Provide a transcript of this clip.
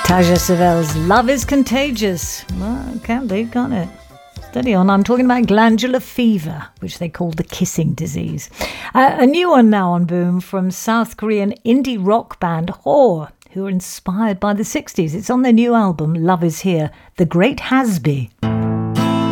Taja Savel's Love is Contagious. Well, it can be, can't it? Steady on. I'm talking about glandular fever, which they call the kissing disease. A new one now on Boom from South Korean indie rock band Hor, who are inspired by the 60s. It's on their new album, Love is Here, The Great Hasby.